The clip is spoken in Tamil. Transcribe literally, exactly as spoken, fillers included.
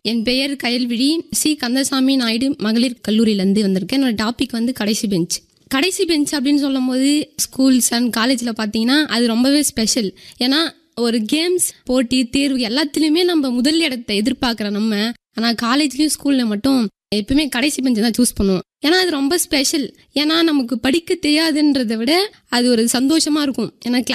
என் பெயர் கயல்விழி. சி கந்தசாமி நாயுடு மகளிர் கல்லூரியிலேருந்து வந்திருக்கேன். என்னோட டாபிக் வந்து கடைசி பெஞ்ச். கடைசி பெஞ்ச் அப்படின்னு சொல்லும் போது ஸ்கூல்ஸ் அண்ட் காலேஜில் பார்த்தீங்கன்னா அது ரொம்பவே ஸ்பெஷல். ஏன்னா ஒரு கேம்ஸ் போட்டி தேர்வு எல்லாத்துலேயுமே நம்ம முதல் இடத்தை எதிர்பார்க்குற நம்ம. ஆனால் காலேஜ்லேயும் ஸ்கூலில் மட்டும் எப்பவுமே கடைசி பெஞ்சை தான் சூஸ் பண்ணுவோம். ஏன்னா அது ரொம்ப ஸ்பெஷல். ஏன்னா நமக்கு படிக்க தெரியாதுன்றதை விட அது ஒரு சந்தோஷமாக இருக்கும். ஏன்னா